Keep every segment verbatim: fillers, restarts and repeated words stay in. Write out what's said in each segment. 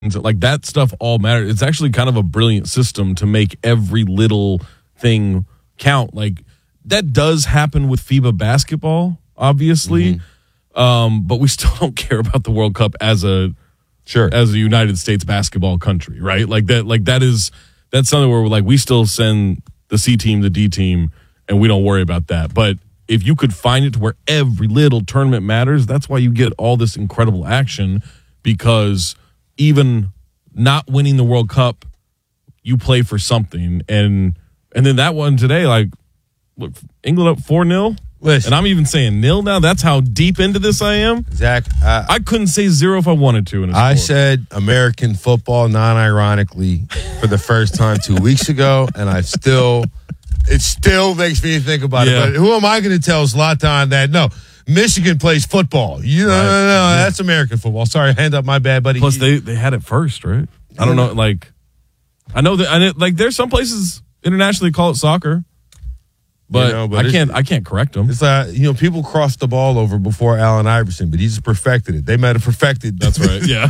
Like that stuff all matters. It's actually kind of a brilliant system to make every little thing count. Like that does happen with FIBA basketball, obviously, mm-hmm. um, but we still don't care about the World Cup as a sure as a United States basketball country, right? Like that. Like that is that's something where we're like we still send the C team, the D team, and we don't worry about that. But if you could find it to where every little tournament matters, that's why you get all this incredible action because. Even not winning the World Cup, you play for something. And and then that one today, like, look, England up four nil. Listen. And I'm even saying nil now. That's how deep into this I am. Zach. I, I couldn't say zero if I wanted to. In a I sport. said American football, non-ironically, for the first time two weeks ago. And I still, it still makes me think about Yeah. it. But who am I going to tell Zlatan that? No. Michigan plays football. You know, Right. no, no, no, Yeah. that's American football. Sorry, hand up my bad, buddy. Plus, they, they had it first, right? I don't know. Like, I know that. I know, like, there's some places internationally call it soccer, but, You know, but I can't. I can't correct them. It's like, you know, people crossed the ball over before Allen Iverson, but he just perfected it. They might have perfected. That's right. Yeah.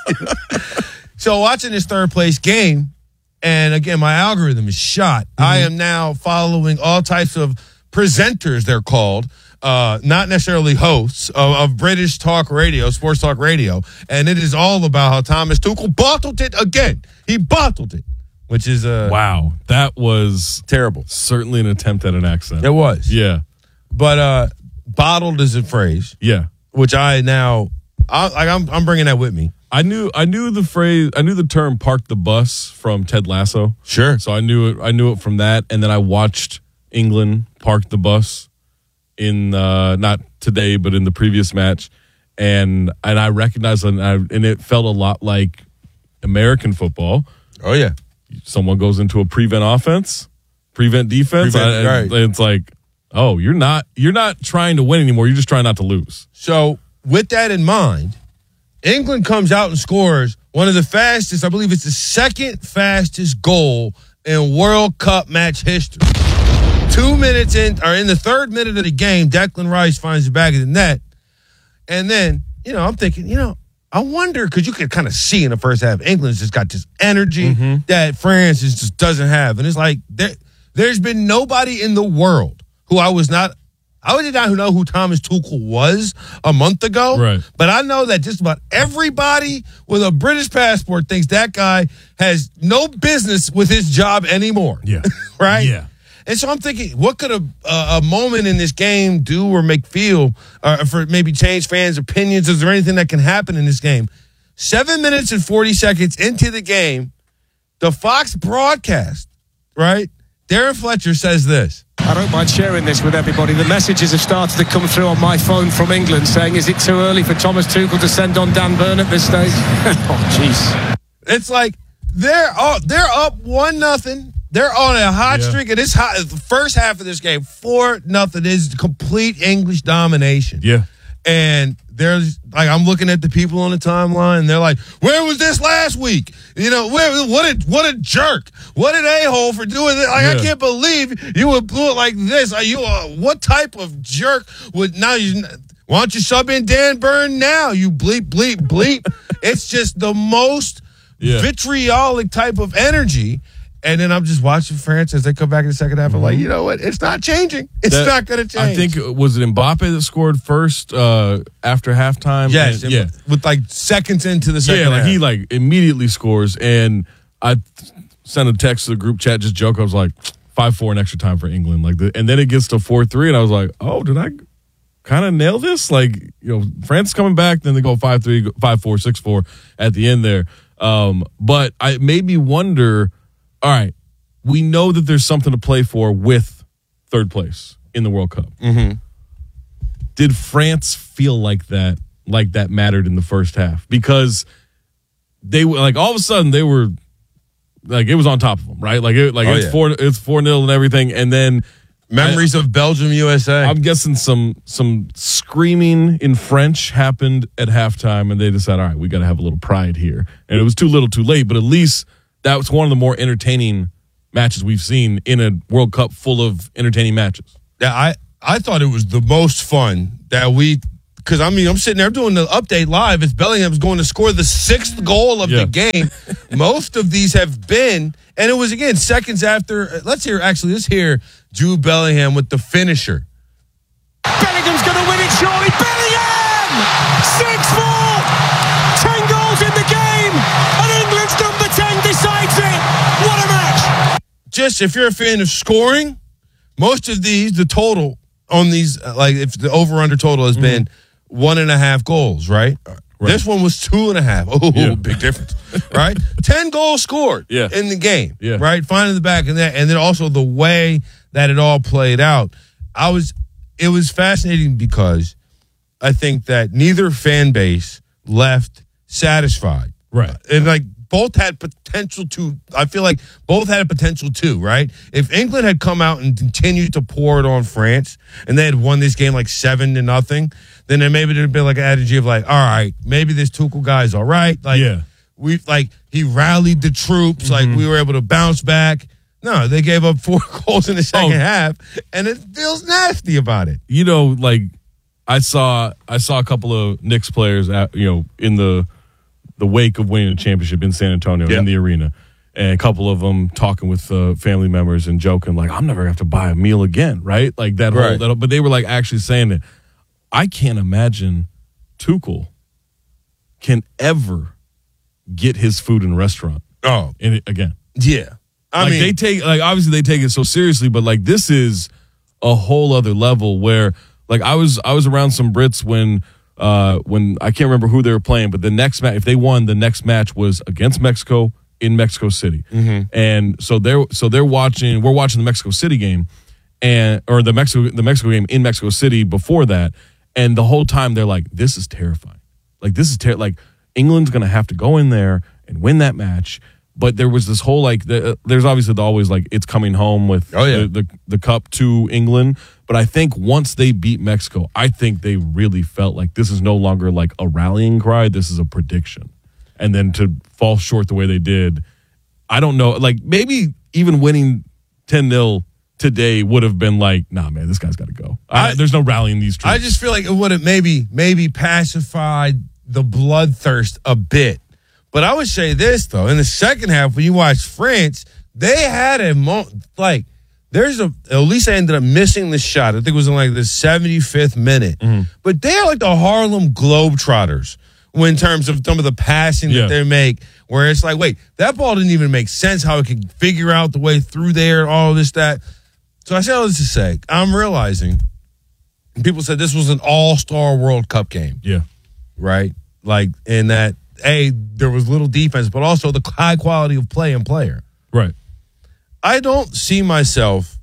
So watching this third place game, and again, my algorithm is shot. Mm-hmm. I am now following all types of presenters, they're called. Uh, not necessarily hosts of, of British talk radio, sports talk radio, and it is all about how Thomas Tuchel bottled it again. He bottled it, which is uh, Wow, that was terrible. certainly an attempt at an accent. It was, Yeah, but uh, bottled is a phrase, yeah. which I now, I, like I'm, I'm bringing that with me. I knew, I knew the phrase, I knew the term "park the bus" from Ted Lasso. Sure. So I knew it, I knew it from that, and then I watched England park the bus in uh, not today, but in the previous match, and and I recognized it, and, I, and it felt a lot like American football. Oh yeah. Someone goes into a prevent offense, prevent defense. Prevent, I, right. It's like, oh, you're not you're not trying to win anymore. You're just trying not to lose. So with that in mind, England comes out and scores one of the fastest, I believe it's the second fastest goal in World Cup match history. Two minutes in, or in the third minute of the game, Declan Rice finds the back of the net. And then, you know, I'm thinking, you know, I wonder, because you could kind of see in the first half, England's just got this energy mm-hmm. that France is, just doesn't have. And it's like, there, there's been nobody in the world who I was not, I did not know who Thomas Tuchel was a month ago. Right. But I know that just about everybody with a British passport thinks that guy has no business with his job anymore. Yeah. Right? Yeah. And so I'm thinking, what could a a, a moment in this game do or make feel, or for maybe change fans' opinions? Is there anything that can happen in this game? Seven minutes and forty seconds into the game, the Fox broadcast, right? Darren Fletcher says this. I don't mind sharing this with everybody. The messages have started to come through on my phone from England saying, is it too early for Thomas Tuchel to send on Dan Burn at this stage? Oh, jeez. It's like they're oh, they're up one nothing. They're on a hot Yeah. streak, and this hot, the first half of this game, four nothing is complete English domination. Yeah. And there's like I'm looking at the people on the timeline, and they're like, "Where was this last week? You know, where? What a what a jerk! What an a hole for doing this! Like Yeah. I can't believe you would do it like this. Are you uh, what type of jerk would now? You why don't you sub in Dan Burn now? You bleep bleep bleep. It's just the most Yeah. vitriolic type of energy. And then I'm just watching France as they come back in the second half. I'm like, you know what? It's not changing. It's That- not going to change. I think, was it Mbappe that scored first uh, after halftime? Yes. And- yeah. With like seconds into the second Yeah, like half. he like immediately scores. And I sent a text to the group chat, just joke. I was like, five four in extra time for England. Like, the, And then it gets to four three, and I was like, oh, did I kind of nail this? Like, you know, France is coming back, then they go five three, five four, six four at the end there. Um, but I, it made me wonder, all right, we know that there's something to play for with third place in the World Cup. Mm-hmm. Did France feel like that, like that mattered in the first half? Because they were like, all of a sudden they were like, it was on top of them, right? Like, it, like Oh, it's yeah. four, it's four nil and everything. And then Memories I, of Belgium, U S A. I'm guessing some, some screaming in French happened at halftime, and they decided, all right, we got to have a little pride here. And it was too little too late, but at least that was one of the more entertaining matches we've seen in a World Cup full of entertaining matches. Yeah, I, I thought it was the most fun that we because I mean, I'm sitting there doing the update live. It's Bellingham's going to score the sixth goal of Yeah. the game. Most of these have been, and it was again seconds after. Let's hear. Actually, let's hear Jude Bellingham with the finisher. Bellingham's going to win it, surely. Bellingham! six four! ten goals in the game! And England's number ten decides it! What a match! Just if you're a fan of scoring, most of these, the total on these, uh, like if the over-under total has been one and a half goals, right? Right. This one was two and a half. Oh, Yeah. big difference, right? Ten goals scored Yeah. in the game, Yeah. right? Finding the back and that, and then also the way that it all played out. I was, it was fascinating because I think that neither fan base left satisfied, Right. and like both had potential to. I feel like both had a potential too, right? If England had come out and continued to pour it on France, and they had won this game like seven to nothing, then there maybe there'd been like an attitude of like, all right, maybe this Tuchel guy's all right. Like, Yeah. we like he rallied the troops, like we were able to bounce back. No, they gave up four goals in the second Oh. half, and it feels nasty about it. You know, like I saw I saw a couple of Knicks players at, you know, in the the wake of winning the championship in San Antonio Yeah. in the arena, and a couple of them talking with uh, family members and joking like, I'm never gonna have to buy a meal again, right? Like that whole Right. that, but they were like actually saying that I can't imagine Tuchel can ever get his food in a restaurant Oh, in it again. yeah. I like mean, they take like obviously they take it so seriously, but like this is a whole other level where like I was I was around some Brits when uh when I can't remember who they were playing, but the next match if they won, the next match was against Mexico in Mexico City. Mm-hmm. And so they're so they're watching we're watching the Mexico City game and or the Mexico the Mexico game in Mexico City before that, and the whole time they're like, this is terrifying. Like this is ter- like England's gonna have to go in there and win that match. But there was this whole like, the, there's obviously the always like it's coming home with Oh, yeah. the, the the cup to England. But I think once they beat Mexico, I think they really felt like this is no longer like a rallying cry. This is a prediction. And then to fall short the way they did, I don't know. Like maybe even winning ten nil today would have been like, nah, man, this guy's got to go. I, I- there's no rallying these troops. I just feel like it would have maybe maybe pacified the bloodthirst a bit. But I would say this though, in the second half when you watch France, they had a mo like there's a at least they ended up missing the shot. I think it was in like the seventy-fifth minute. Mm-hmm. But they're like the Harlem Globetrotters in terms of some of the passing Yeah. that they make, where it's like, wait, that ball didn't even make sense how it could figure out the way through there, all this, that. So I say all this to say, I'm realizing people said this was an all-star World Cup game, yeah. right? Like in that, A, there was little defense, but also the high quality of play and player. Right. I don't see myself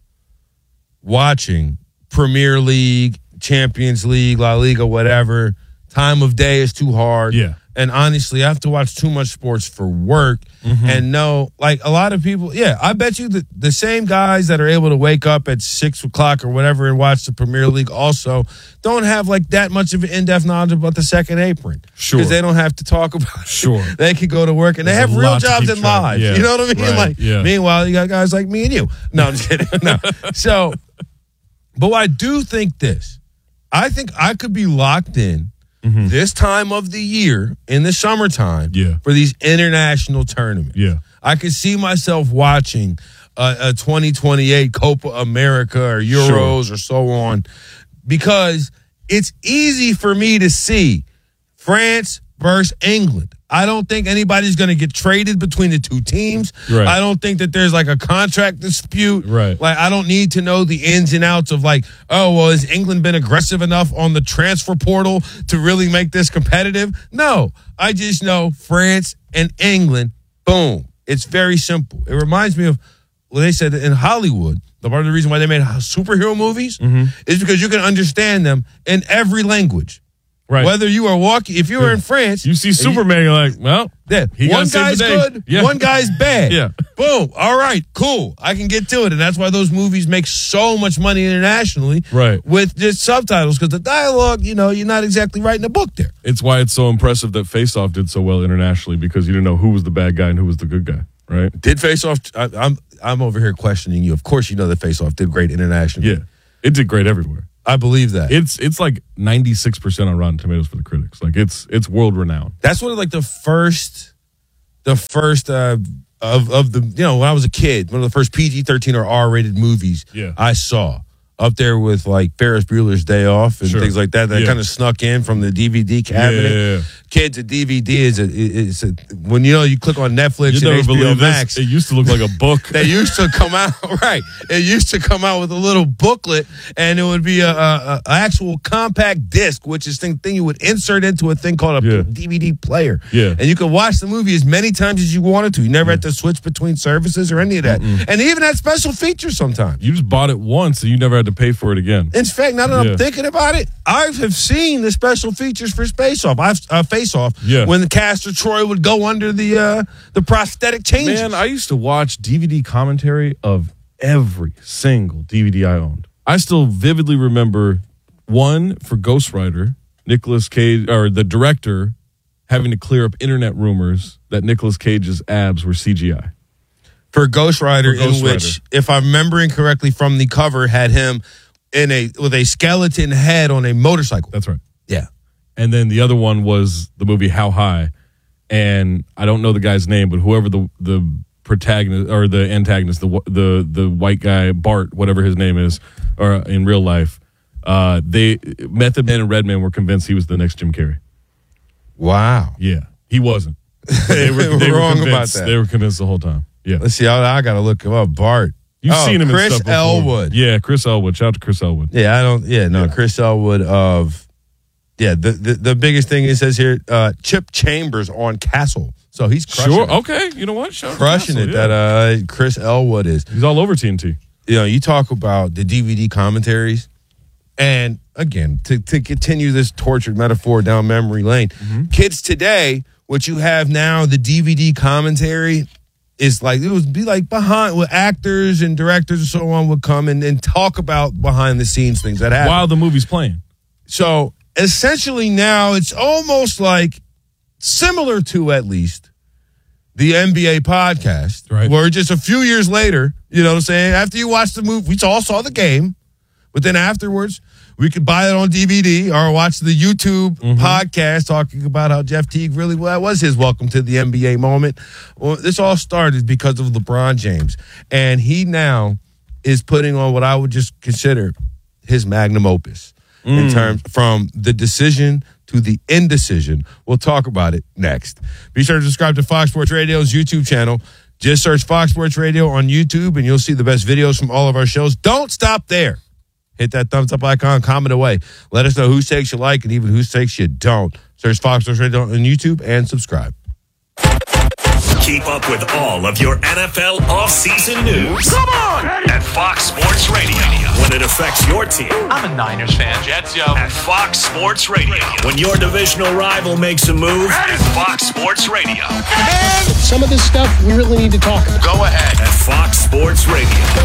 watching Premier League, Champions League, La Liga, whatever. Time of day is too hard. Yeah. And honestly, I have to watch too much sports for work Mm-hmm. and know, like a lot of people, yeah, I bet you the, the same guys that are able to wake up at six o'clock or whatever and watch the Premier League also don't have like that much of an in-depth knowledge about the second apron. Sure. Because they don't have to talk about it. Sure. They can go to work and they There's have a real lot to jobs keep and track. lives. Yeah. You know what I mean? Right. Like, Yeah. meanwhile, you got guys like me and you. No, I'm just kidding. No. So, but I do think this. I think I could be locked in this time of the year in the summertime Yeah. for these international tournaments. Yeah. I could see myself watching a, a twenty twenty-eight Copa America or Euros or so on because it's easy for me to see France versus England. I don't think anybody's going to get traded between the two teams. Right. I don't think that there's like a contract dispute. Right. Like I don't need to know the ins and outs of like, oh, well, has England been aggressive enough on the transfer portal to really make this competitive? No, I just know France and England, boom. It's very simple. It reminds me of, well, they said that in Hollywood, the part of the reason why they made superhero movies is because you can understand them in every language. Right. Whether you are walking, if you were in France, You see and Superman, you're like, well, yeah, he one gotta save guy's the day. good, Yeah. one guy's bad. Yeah. Boom. All right, cool. I can get to it. And that's why those movies make so much money internationally. Right. With just subtitles, because the dialogue, you know, you're not exactly writing a book there. it's why it's so impressive that Face Off did so well internationally because you didn't know who was the bad guy and who was the good guy, right? Did Face Off, I, I'm I'm over here questioning you. Of course you know that Face Off did great internationally. Yeah. It did great everywhere. I believe that. It's it's like ninety-six percent on Rotten Tomatoes for the critics. Like it's it's world renowned. That's one of like the first, the first uh, of of the you know when I was a kid, one of the first P G thirteen or R rated movies Yeah. I saw. Up there with like Ferris Bueller's Day Off and Sure. things like that. That Yeah. kind of snuck in from the D V D cabinet. Yeah, yeah, yeah. Kids, a D V D is a, is a when you know you click on Netflix You and never H B O believe Max. this. It used to look like a book. They used to come out right. It used to come out with a little booklet, and it would be a, a, a actual compact disc, which is thing thing you would insert into a thing called a Yeah. D V D player. Yeah. And you could watch the movie as many times as you wanted to. You never had to switch between services or any of that. Mm-mm. And they even had special features sometimes. You just bought it once and you never had to pay for it again. In fact, now that Yeah. I'm thinking about it, I have seen the special features for Space Off. I've uh, Face Off. Yeah. When the Castor Troy would go under the uh, the prosthetic changes. Man, I used to watch D V D commentary of every single D V D I owned. I still vividly remember one for Ghost Rider, Nicolas Cage, or the director having to clear up internet rumors that Nicolas Cage's abs were C G I. For Ghost Rider, For Ghost in which, Rider. if I'm remembering correctly from the cover, had him in a with a skeleton head on a motorcycle. That's right. Yeah. And then the other one was the movie How High, and I don't know the guy's name, but whoever the the protagonist or the antagonist, the the the white guy Bart, whatever his name is, or in real life, uh, they Method Man and Redman were convinced he was the next Jim Carrey. Wow. Yeah, he wasn't. They were, they Wrong were about convinced. that. They were convinced the whole time. Yeah, Let's see. I, I got to look him up. Bart. you've Oh, seen him. Chris in stuff before. Elwood. Yeah, Chris Elwood. Shout out to Chris Elwood. Yeah, I don't. Yeah, no, Yeah. Chris Elwood of. Yeah, the, the the biggest thing it says here, uh, Chip Chambers on Castle. So he's crushing Sure. it. Okay. You know what? Shout out to Crushing Castle, it. yeah. That uh, Chris Elwood is. He's all over T N T. You know, you talk about the D V D commentaries, and again, to, to continue this tortured metaphor down memory lane, Mm-hmm. kids today, what you have now, the D V D commentary is like, it would be like behind, with actors and directors and so on would come and, and talk about behind the scenes things that happen. While the movie's playing. So essentially now it's almost like similar to at least the N B A podcast, Right. where just a few years later, you know what I'm saying, after you watch the movie, we all saw the game, but then afterwards, we could buy it on D V D or watch the YouTube Mm-hmm. podcast talking about how Jeff Teague really, well, that was his welcome to the N B A moment. Well, this all started because of LeBron James, and he now is putting on what I would just consider his magnum opus in Mm. terms from the decision to the indecision. We'll talk about it next. Be sure to subscribe to Fox Sports Radio's YouTube channel. Just search Fox Sports Radio on YouTube and you'll see the best videos from all of our shows. Don't stop there. Hit that thumbs up icon, comment away. Let us know whose takes you like and even whose takes you don't. Search Fox Sports Radio on YouTube and subscribe. Keep up with all of your N F L offseason news. Come on! At Fox Sports Radio. When it affects your team. I'm a Niners fan. Jets, yo. At Fox Sports Radio. When your divisional rival makes a move. At Fox Sports Radio. Some of this stuff we really need to talk about. Go ahead. At Fox Sports Radio.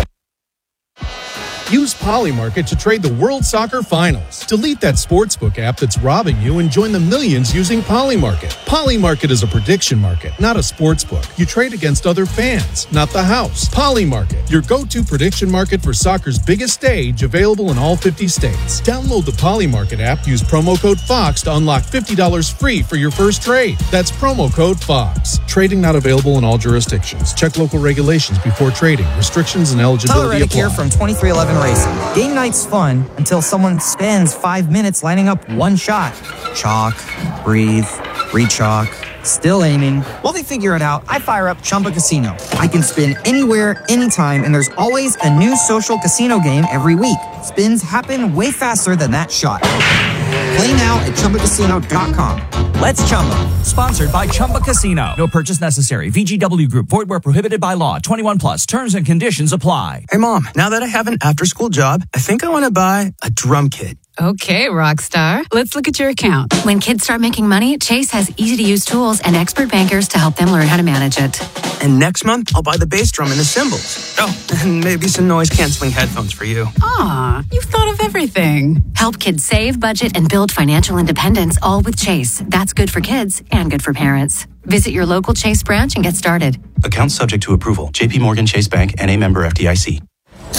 Use Polymarket to trade the World Soccer Finals. Delete that sportsbook app that's robbing you and join the millions using Polymarket. Polymarket is a prediction market, not a sportsbook. You trade against other fans, not the house. Polymarket, your go-to prediction market for soccer's biggest stage, available in all fifty states. Download the Polymarket app, use promo code FOX to unlock fifty dollars free for your first trade. That's promo code FOX. Trading not available in all jurisdictions. Check local regulations before trading. Restrictions and Tyler eligibility Reddick apply. here from twenty-three eleven Racing. Game night's fun until someone spends five minutes lining up one shot. Chalk, breathe, re-chalk, still aiming. While they figure it out, I fire up Chumba Casino. I can spin anywhere, anytime, and there's always a new social casino game every week. Spins happen way faster than that shot. Play now at Chumba Casino dot com. Let's Chumba. Sponsored by Chumba Casino. No purchase necessary. V G W Group. Void where prohibited by law. twenty-one plus. Terms and conditions apply. Hey, Mom, now that I have an after-school job, I think I want to buy a drum kit. Okay, Rockstar. Let's look at your account. When kids start making money, Chase has easy-to-use tools and expert bankers to help them learn how to manage it. And next month, I'll buy the bass drum and the cymbals. Oh, and maybe some noise-canceling headphones for you. Aw, you've thought of everything. Help kids save, budget, and build financial independence, all with Chase. That's good for kids and good for parents. Visit your local Chase branch and get started. Account subject to approval. J P Morgan Chase Bank, N A member F D I C.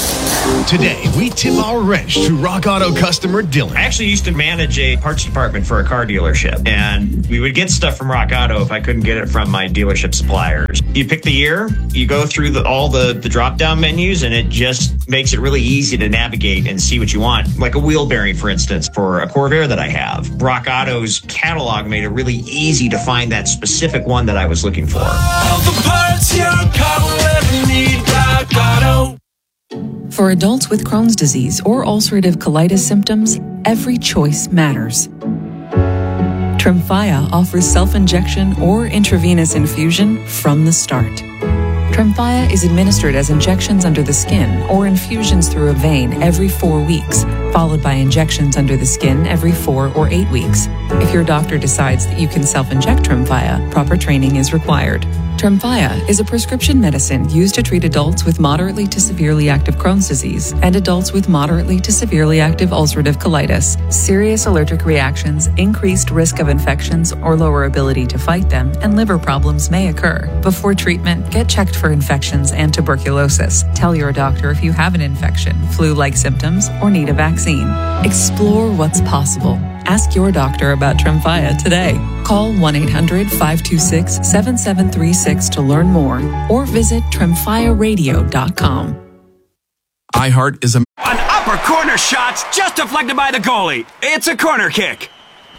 Today, we tip our wrench to Rock Auto customer Dylan. I actually used to manage a parts department for a car dealership, and we would get stuff from Rock Auto if I couldn't get it from my dealership suppliers. You pick the year, you go through the, all the, the drop-down menus, and it just makes it really easy to navigate and see what you want. Like a wheel bearing, for instance, for a Corvair that I have. Rock Auto's catalog made it really easy to find that specific one that I was looking for. All the parts your car will ever need, Rock Auto. For adults with Crohn's disease or ulcerative colitis symptoms, every choice matters. Tremfya offers self-injection or intravenous infusion from the start. Tremfya is administered as injections under the skin or infusions through a vein every four weeks, followed by injections under the skin every four or eight weeks. If your doctor decides that you can self-inject Tremfya, proper training is required. Tremfya is a prescription medicine used to treat adults with moderately to severely active Crohn's disease and adults with moderately to severely active ulcerative colitis. Serious allergic reactions, increased risk of infections or lower ability to fight them, and liver problems may occur. Before treatment, get checked for infections and tuberculosis. Tell your doctor if you have an infection, flu-like symptoms, or need a vaccine. Explore what's possible. Ask your doctor about Tremfya today. Call one eight hundred five two six seven seven three six to learn more or visit tremfya radio dot com. iHeart is a... An upper corner shot's just deflected by the goalie. It's a corner kick.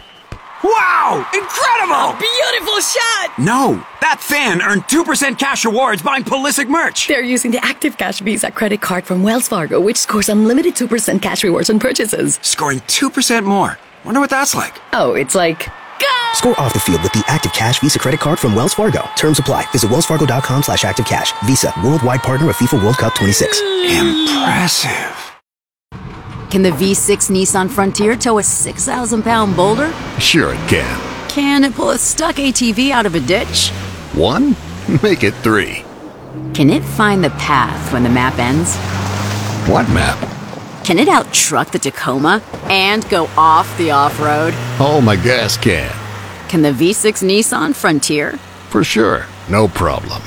Wow! Incredible! A beautiful shot! No, that fan earned two percent cash rewards buying Pulisic merch. They're using the Active Cash Visa credit card from Wells Fargo, which scores unlimited two percent cash rewards on purchases. Scoring two percent more. Wonder what that's like. Oh, it's like... Go! Score off the field with the Active Cash Visa credit card from Wells Fargo. Terms apply. Visit wellsfargo.com slash active cash. Visa, worldwide partner of FIFA World Cup twenty-six. Impressive. Can the V six Nissan Frontier tow a six thousand pound boulder? Sure it can. Can it pull a stuck A T V out of a ditch? One? Make it three. Can it find the path when the map ends? What map? Can it out-truck the Tacoma and go off the off-road? Oh, my gas can. Can the V six Nissan Frontier? For sure. No problem.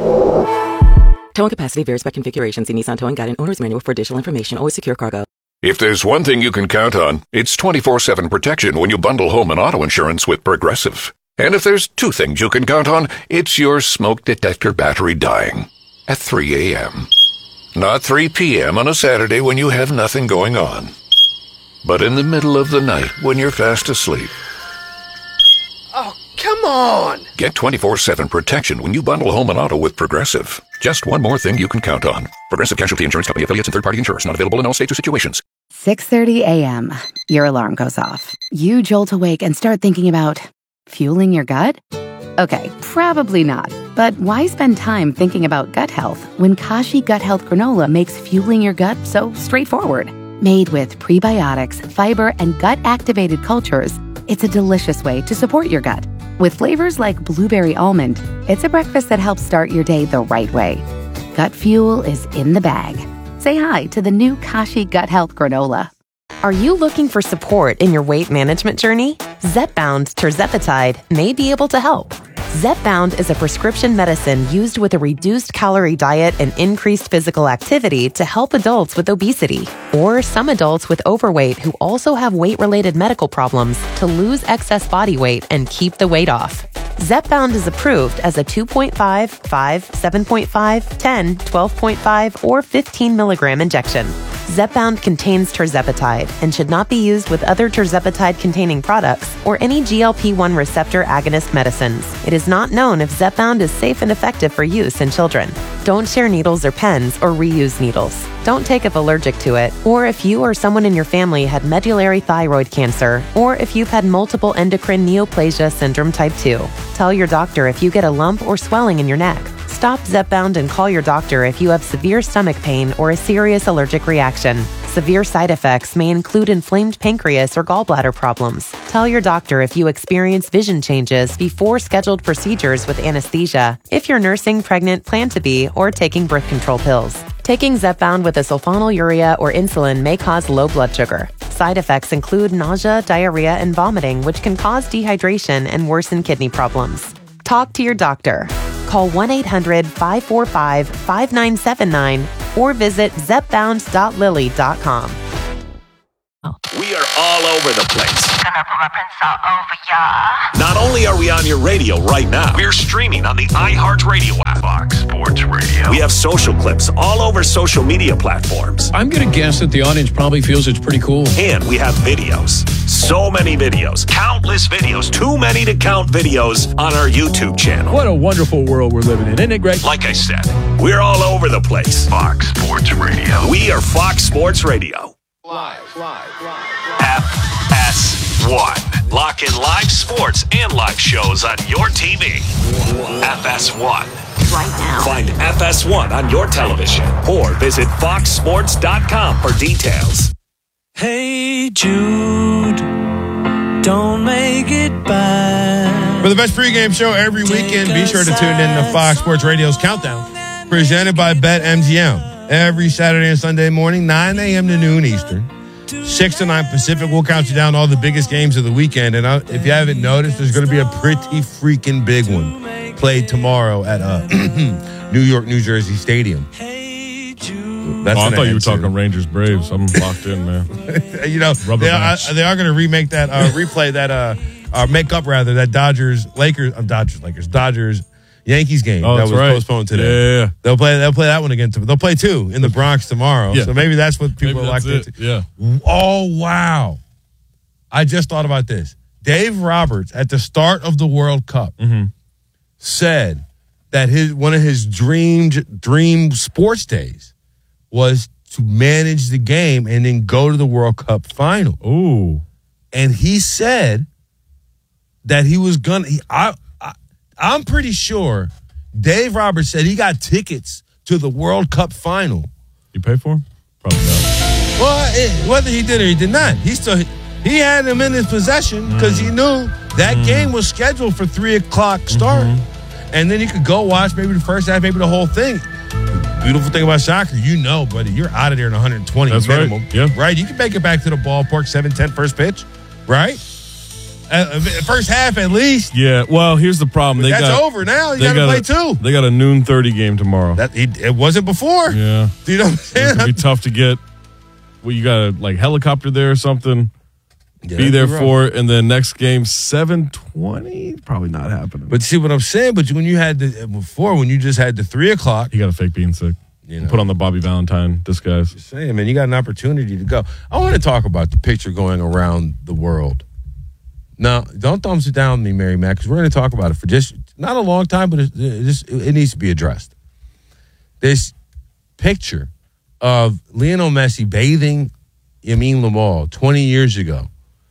Towing capacity varies by configuration. See Nissan Towing Guide and Owner's Manual for additional information. Always secure cargo. If there's one thing you can count on, it's twenty-four seven protection when you bundle home and auto insurance with Progressive. And if there's two things you can count on, it's your smoke detector battery dying at three a.m. Not three p.m. on a Saturday when you have nothing going on, but in the middle of the night when you're fast asleep. Oh, come on! Get twenty-four seven protection when you bundle home and auto with Progressive. Just one more thing you can count on. Progressive Casualty Insurance Company affiliates and third-party insurers. Not available in all states or situations. six thirty a.m. Your alarm goes off. You jolt awake and start thinking about fueling your gut? Okay, probably not. But why spend time thinking about gut health when Kashi Gut Health Granola makes fueling your gut so straightforward? Made with prebiotics, fiber, and gut-activated cultures, it's a delicious way to support your gut. With flavors like blueberry almond, it's a breakfast that helps start your day the right way. Gut fuel is in the bag. Say hi to the new Kashi Gut Health Granola. Are you looking for support in your weight management journey? Zepbound Tirzepatide may be able to help. Zepbound is a prescription medicine used with a reduced calorie diet and increased physical activity to help adults with obesity or some adults with overweight who also have weight-related medical problems to lose excess body weight and keep the weight off. Zepbound is approved as a two point five, five, seven point five, ten, twelve point five, or fifteen milligram injection. Zepbound contains tirzepatide and should not be used with other tirzepatide-containing products or any G L P one receptor agonist medicines. It is not known if Zepbound is safe and effective for use in children. Don't share needles or pens or reuse needles. Don't take if allergic to it, or if you or someone in your family had medullary thyroid cancer, or if you've had multiple endocrine neoplasia syndrome type two. Tell your doctor if you get a lump or swelling in your neck. Stop Zepbound and call your doctor if you have severe stomach pain or a serious allergic reaction. Severe side effects may include inflamed pancreas or gallbladder problems. Tell your doctor if you experience vision changes before scheduled procedures with anesthesia, if you're nursing, pregnant, plan to be, or taking birth control pills. Taking Zepbound with a sulfonylurea or insulin may cause low blood sugar. Side effects include nausea, diarrhea, and vomiting, which can cause dehydration and worsen kidney problems. Talk to your doctor. Call one eight hundred five four five five nine seven nine or visit zep bound dot lily dot com. We are all over the place. Gonna put my prints all over ya. Not only are we on your radio right now, we're streaming on the iHeartRadio app. Fox Sports Radio. We have social clips all over social media platforms. I'm going to guess that the audience probably feels it's pretty cool. And we have videos. So many videos. Countless videos. Too many to count videos on our YouTube channel. What a wonderful world we're living in. Isn't it great? Like I said, we're all over the place. Fox Sports Radio. We are Fox Sports Radio. Live, live, live. F S one. Lock in live sports and live shows on your T V. F S one. Right now. Find F S one on your television or visit fox sports dot com for details. Hey Jude, don't make it bad. For the best pregame show every weekend, be sure to tune in to Fox Sports Radio's Countdown, presented by BetMGM. Every Saturday and Sunday morning, nine a.m. to noon Eastern, six to nine Pacific. We'll count you down all the biggest games of the weekend. And if you haven't noticed, there's going to be a pretty freaking big one played tomorrow at uh, New York, New Jersey Stadium. That's oh, I thought you were talking to Rangers Braves. I'm locked in, man. you know, they are, they are going to remake that, uh, replay that, uh, uh, make up rather, that Dodgers, Lakers, uh, Dodgers, Lakers, Dodgers, Yankees game oh, that was right. postponed today. Yeah, yeah, yeah. They'll play. They'll play that one again. They'll play two in the Bronx tomorrow. Yeah. So maybe that's what people maybe are locked it. into. Yeah. Oh wow! I just thought about this. Dave Roberts at the start of the World Cup mm-hmm. said that his one of his dream dream sports days was to manage the game and then go to the World Cup final. Ooh! And he said that he was gonna. He, I. I'm pretty sure Dave Roberts said he got tickets to the World Cup final. You pay for him? Probably not. Well, it, whether he did or he did not, he still he had him in his possession because mm. he knew that mm. game was scheduled for three o'clock start, mm-hmm. and then he could go watch maybe the first half, maybe the whole thing. The beautiful thing about soccer, you know, buddy, you're out of there in one hundred twenty That's minimum. Right. Yeah. Right? You can make it back to the ballpark seven ten first pitch, right? Uh, first half at least. Yeah, well, here's the problem. They that's got, over now. You got to play two. They got a noon thirty game tomorrow. That it, it wasn't before. Yeah. Do you know what I'm saying? It's going to be tough to get. Well, you got to, like, helicopter there or something. Yeah, be there for it. And then next game, seven twenty. Probably not happening. But see what I'm saying? But when you had the, before, when you just had the three o'clock. You got to fake being sick. You know, put on the Bobby Valentine disguise. Just saying, man, you got an opportunity to go. I want to talk about the picture going around the world. No, don't thumbs it down me, Mary Mac, because we're going to talk about it for just not a long time, but it, it, it needs to be addressed. This picture of Lionel Messi bathing Yamin Lamal twenty years ago.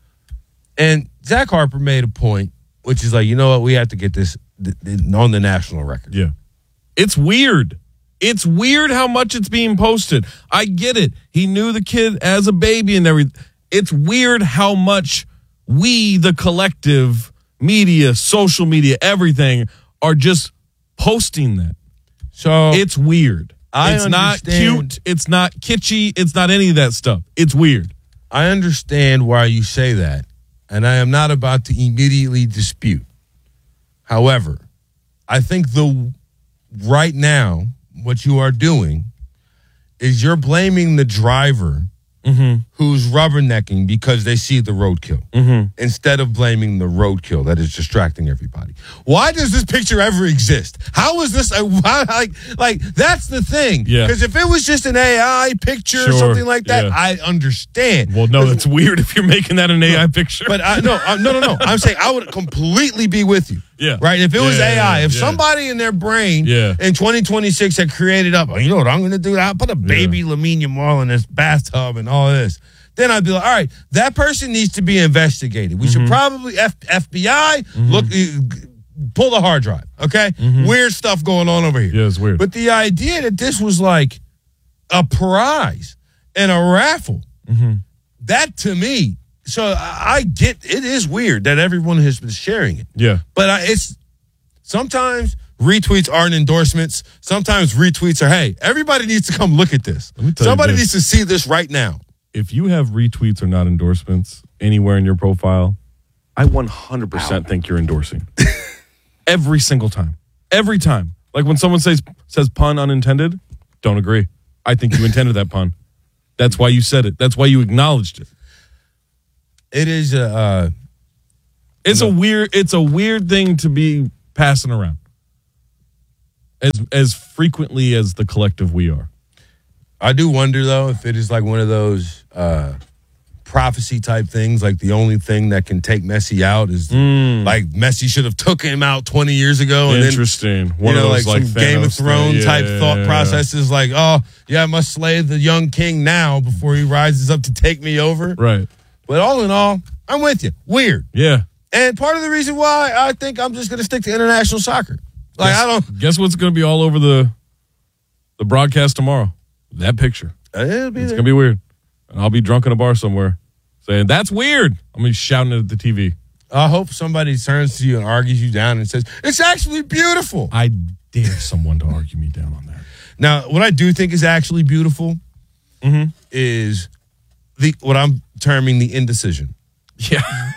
And Zach Harper made a point, which is like, you know what, we have to get this on the national record. Yeah. It's weird. It's weird how much it's being posted. I get it. He knew the kid as a baby and everything. It's weird how much we, the collective media, social media, everything, are just posting that. So it's weird. I it's understand. not cute. It's not kitschy. It's not any of that stuff. It's weird. I understand why you say that, and I am not about to immediately dispute. However, I think the right now what you are doing is you're blaming the driver mm-hmm. who's rubbernecking because they see the roadkill mm-hmm. instead of blaming the roadkill that is distracting everybody. Why does this picture ever exist? How is this a, why, like like that's the thing? Yeah. Because if it was just an A I picture Sure. or something like that, Yeah. I understand. Well, no, that's weird if you're making that an A I picture. But I, no, uh, no, no, no. I'm saying I would completely be with you. Yeah. Right? If it was Yeah, A I, if yeah. somebody in their brain Yeah. in twenty twenty-six had created up, oh, you know what I'm going to do? I'll put a baby yeah. Lamine Yamal in this bathtub and all this. Then I'd be like, all right, that person needs to be investigated. We mm-hmm. should probably, F- FBI, mm-hmm. look, uh, pull the hard drive, okay? Mm-hmm. Weird stuff going on over here. Yeah, it's weird. But the idea that this was like a prize and a raffle, mm-hmm. that to me, so I, I get, it is weird that everyone has been sharing it. Yeah. But I, it's, sometimes retweets aren't endorsements. Sometimes retweets are, hey, everybody needs to come look at this. Somebody this. needs to see this right now. If you have retweets or not endorsements anywhere in your profile, I one hundred percent Ow. think you're endorsing. Every single time. Every time. Like when someone says says pun unintended, don't agree. I think you intended that pun. That's why you said it. That's why you acknowledged it. It is a. Uh, it's no. a weird. It's a weird thing to be passing around as as frequently as the collective we are. I do wonder though if it is like one of those uh, prophecy type things. Like the only thing that can take Messi out is mm. like Messi should have took him out twenty years ago. And Interesting. Then, one you know, of those, like, like some Game of Thrones yeah, type yeah, thought yeah, processes. Like, oh yeah, I must slay the young king now before he rises up to take me over. Right. But all in all, I'm with you. Weird. Yeah. And part of the reason why I think I'm just going to stick to international soccer. Like guess, I don't guess what's going to be all over the the broadcast tomorrow. That picture. It'll be it's there. going to be weird. And I'll be drunk in a bar somewhere saying, that's weird. I'm going to be shouting it at the T V. I hope somebody turns to you and argues you down and says, it's actually beautiful. I dare someone to argue me down on that. Now, what I do think is actually beautiful mm-hmm. is the what I'm terming the indecision. Yeah.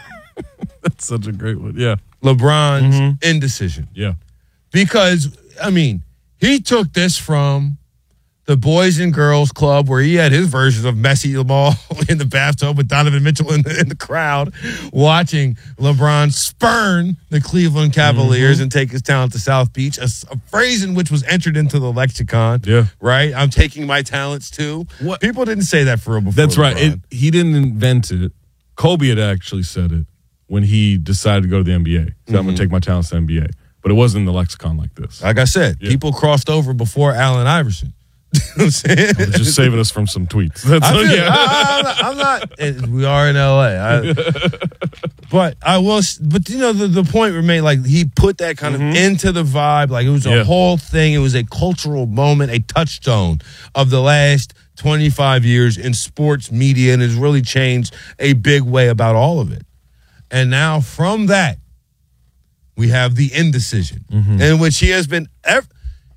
That's such a great one. Yeah. LeBron's mm-hmm. indecision. Yeah. Because, I mean, he took this from the Boys and Girls Club where he had his version of Messi the ball in the bathtub with Donovan Mitchell in the, in the crowd watching LeBron spurn the Cleveland Cavaliers mm-hmm. and take his talent to South Beach, a, a phrase in which was entered into the lexicon. Yeah. Right? I'm taking my talents too. What? People didn't say that for real before. That's right. LeBron. It, he didn't invent it. Kobe had actually said it when he decided to go to the N B A. So mm-hmm. I'm going to take my talents to the N B A. But it wasn't in the lexicon like this. Like I said, yeah. people crossed over before Allen Iverson. You know what I'm saying? I was just saving us from some tweets. That's I feel, yeah. I, I'm not. I'm not we are in L A. I, but I will. But you know, the, the point remained. Like he put that kind mm-hmm. of into the vibe. Like it was a yeah. whole thing. It was a cultural moment, a touchstone of the last twenty-five years in sports media, and has really changed a big way about all of it. And now from that, we have the indecision, mm-hmm. in which he has been. Ev-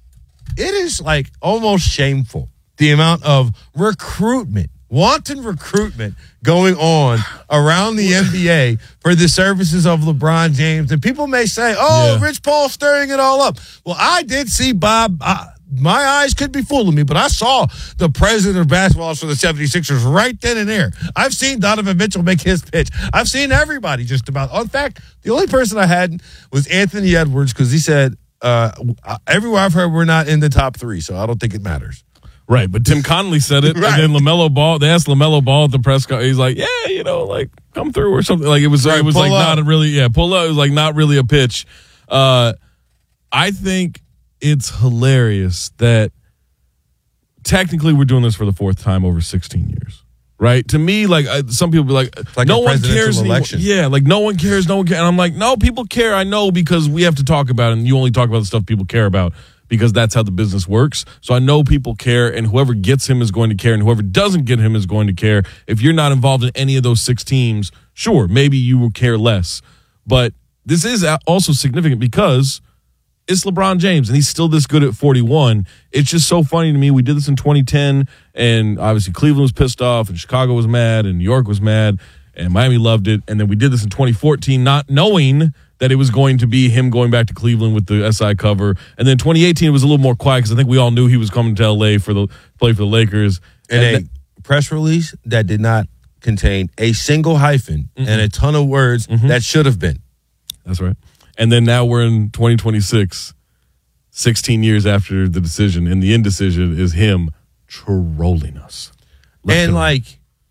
It is like almost shameful the amount of recruitment, wanton recruitment going on around the N B A for the services of LeBron James. And people may say, oh, yeah. Rich Paul stirring it all up. Well, I did see Bob. Uh, my eyes could be fooling me, but I saw the president of basketball for the seventy-sixers right then and there. I've seen Donovan Mitchell make his pitch. I've seen everybody just about. In fact, the only person I hadn't was Anthony Edwards because he said, Uh, everywhere I've heard, we're not in the top three, so I don't think it matters. Right, but Tim Connolly said it, right. and then LaMelo Ball. They asked LaMelo Ball at the press conference. He's like, "Yeah, you know, like come through or something." Like it was, right, it was like up. not a really, yeah, pull up. It was like not really a pitch. Uh, I think it's hilarious that technically we're doing this for the fourth time over sixteen years. Right? To me, like uh, some people be like, like no one cares anymore. Yeah, like no one cares, no one cares. And I'm like, no, people care. I know because we have to talk about it, and you only talk about the stuff people care about because that's how the business works. So I know people care, and whoever gets him is going to care, and whoever doesn't get him is going to care. If you're not involved in any of those six teams, sure, maybe you will care less. But this is also significant because it's LeBron James, and he's still this good at forty-one. It's just so funny to me. We did this in twenty ten, and obviously Cleveland was pissed off, and Chicago was mad, and New York was mad, and Miami loved it. And then we did this in twenty fourteen, not knowing that it was going to be him going back to Cleveland with the S I cover. And then twenty eighteen, it was a little more quiet because I think we all knew he was coming to L A for the play for the Lakers. And, and a that, press release that did not contain a single hyphen mm-hmm. and a ton of words mm-hmm. that should have been. That's right. And then now we're in twenty twenty-six, sixteen years after the decision, and the indecision is him trolling us. Left and like,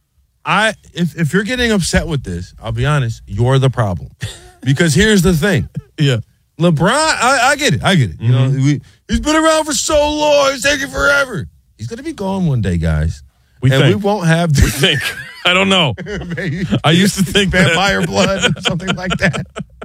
I if, if you're getting upset with this, I'll be honest, you're the problem. Because here's the thing. Yeah. LeBron, I, I get it. I get it. You mm-hmm. know, we, he's been around for so long. It's taking forever. He's going to be gone one day, guys. We and think. we won't have the- We think. I don't know. I used to think vampire that. blood or something like that.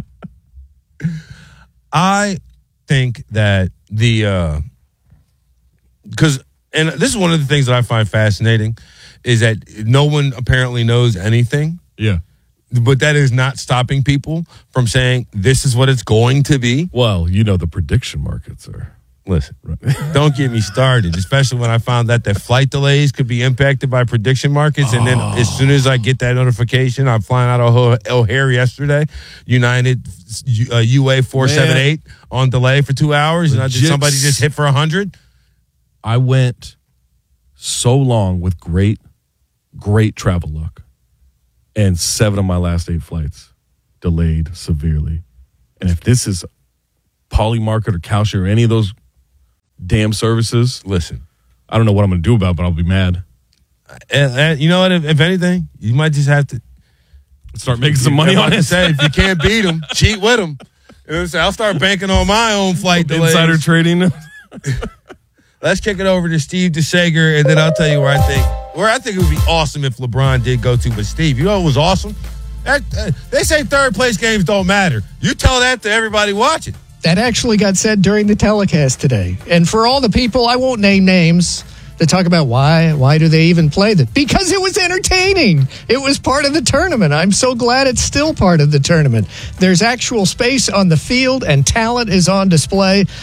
I think that the uh because and this is one of the things that I find fascinating is that no one apparently knows anything. Yeah. But that is not stopping people from saying this is what it's going to be. Well, you know the prediction markets are. Listen, don't get me started, especially when I found out that flight delays could be impacted by prediction markets. And then oh. as soon as I get that notification, I'm flying out of O'Hare yesterday, United uh, U A four seventy-eight on delay for two hours. Legit. And I just, somebody just hit for one hundred. I went so long with great, great travel luck. And seven of my last eight flights delayed severely. And if this is Polymarket or Kalshi or any of those damn services, listen, I don't know what I'm going to do about it, but I'll be mad. And, and you know what? If, if anything, you might just have to start making some money on it. Say, if you can't beat them, cheat with them. You know what I'm saying? I'll start banking on my own flight delays. Insider trading. Let's kick it over to Steve DeSager, and then I'll tell you where I think where I think it would be awesome if LeBron did go to. But Steve, you know what was awesome? That, uh, they say third place games don't matter. You tell that to everybody watching. That actually got said during the telecast today. And for all the people, I won't name names, that talk about why why do they even play that? Because it was entertaining. It was part of the tournament. I'm so glad it's still part of the tournament. There's actual space on the field and talent is on display.